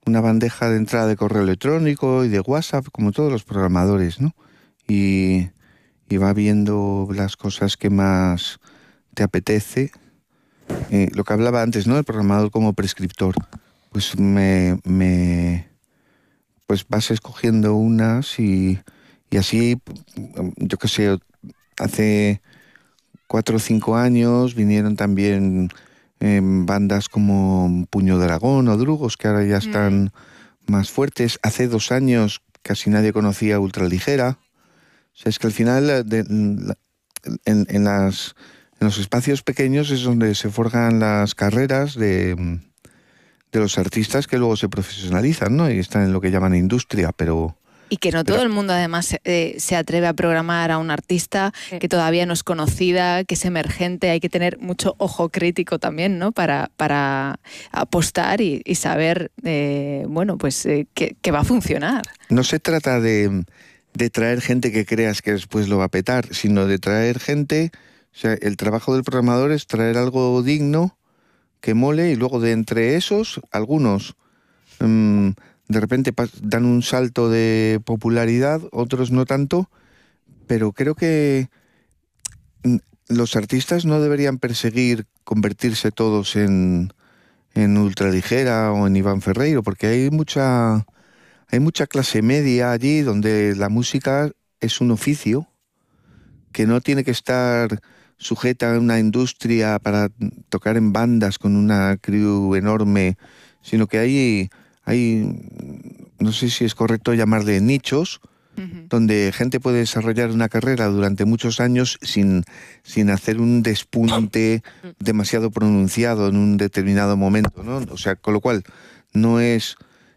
una bandeja de entrada de correo electrónico y de WhatsApp, como todos los programadores, ¿no? Y, y va viendo las cosas que más te apetece. Lo que hablaba antes, ¿no? El programador como prescriptor. Pues pues vas escogiendo unas y así, yo qué sé, hace 4 o 5 años vinieron también bandas como Puño Dragón o Drugos, que ahora ya están más fuertes. Hace 2 años casi nadie conocía Ultraligera. O sea, es que al final en los espacios pequeños es donde se forjan las carreras de los artistas que luego se profesionalizan, ¿no? Y están en lo que llaman industria, Y que no pero todo el mundo además se atreve a programar a un artista que todavía no es conocida, que es emergente. Hay que tener mucho ojo crítico también, ¿no? Para apostar y saber, bueno, pues que va a funcionar. no se trata de traer gente que creas que después lo va a petar, sino de traer gente, o sea, el trabajo del programador es traer algo digno, que mole, y luego de entre esos, algunos de repente dan un salto de popularidad, otros no tanto, pero creo que mm, los artistas no deberían perseguir convertirse todos en Ultraligera o en Iván Ferreiro, porque hay mucha clase media allí donde la música es un oficio que no tiene que estar sujeta a una industria para tocar en bandas con una crew enorme, sino que hay, no sé si es correcto llamarle nichos, Ujú. donde gente puede desarrollar una carrera durante muchos años sin hacer un despunte demasiado pronunciado en un determinado momento, ¿no? O sea, con lo cual no es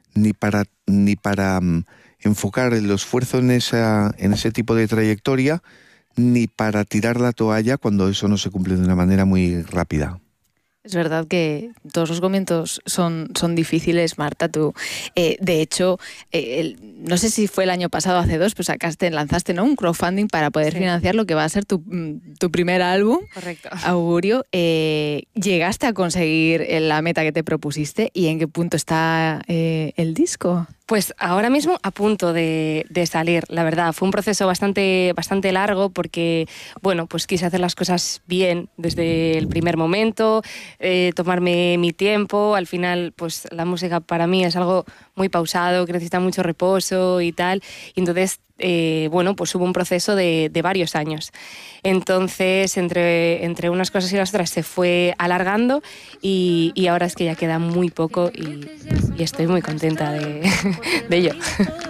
ni para enfocar el esfuerzo en ese tipo de trayectoria, ni para tirar la toalla cuando eso no se cumple de una manera muy rápida. Es verdad que todos los comienzos son difíciles, Marta. Tú, de hecho, no sé si fue el año pasado o hace dos, pues lanzaste, ¿no?, un crowdfunding para poder financiar lo que va a ser tu primer álbum. Correcto. Augurio. ¿Llegaste a conseguir la meta que te propusiste y en qué punto está el disco? Pues ahora mismo a punto de salir, la verdad. Fue un proceso bastante largo porque, bueno, pues quise hacer las cosas bien desde el primer momento, tomarme mi tiempo. Al final, pues la música para mí es algo muy pausado, que necesita mucho reposo y tal. Y entonces, bueno, pues hubo un proceso de varios años. Entonces, entre unas cosas y las otras se fue alargando y ahora es que ya queda muy poco y estoy muy contenta de ello.